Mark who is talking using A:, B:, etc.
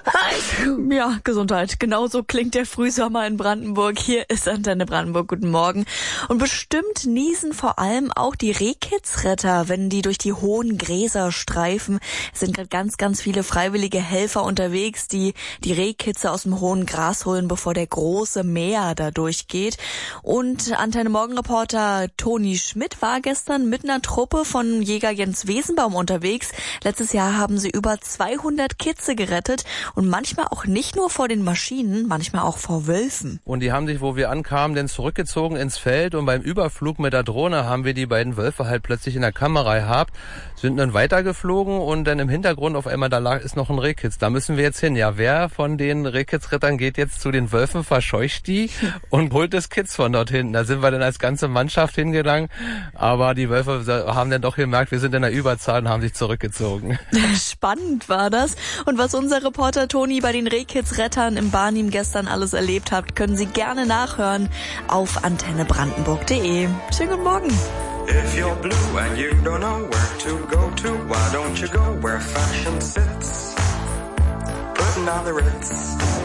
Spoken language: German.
A: Ja, Gesundheit. Genauso klingt der Frühsommer in Brandenburg. Hier ist Antenne Brandenburg. Guten Morgen. Und bestimmt niesen vor allem auch die Rehkitzretter, wenn die durch die hohen Gräser streifen. Es sind gerade ganz, ganz viele freiwillige Helfer unterwegs, die die Rehkitze aus dem hohen Gras holen, bevor der große Mäher da durchgeht. Und Antenne Morgen-Reporter Toni Schmidt war gestern mit einer Truppe von Jäger Jens Wesenbaum unterwegs. Letztes Jahr haben sie über 200 Kitze gerettet und manchmal auch nicht nur vor den Maschinen, manchmal auch vor Wölfen.
B: Und die haben sich, wo wir ankamen, dann zurückgezogen ins Feld und beim Überflug mit der Drohne haben wir die beiden Wölfe halt plötzlich in der Kamera gehabt, sind dann weitergeflogen und dann im Hintergrund auf einmal ist noch ein Rehkitz. Da müssen wir jetzt hin. Ja, wer von den Rehkitzrittern geht jetzt zu den Wölfen, verscheucht die und holt das Kitz von dort hinten? Da sind wir dann als ganze Mannschaft hingegangen, aber die Wölfe haben dann doch gemerkt, wir sind in der Überzahl und haben sich zurückgezogen.
A: Spannend war das. Und was unser Reporter Toni bei den Rehkitzrettern im Barnim gestern alles erlebt hat, können Sie gerne nachhören auf antennebrandenburg.de. Schönen guten Morgen.
C: If you're blue and you don't know where to go to, why don't you go where fashion sits? Putting on the Ritz.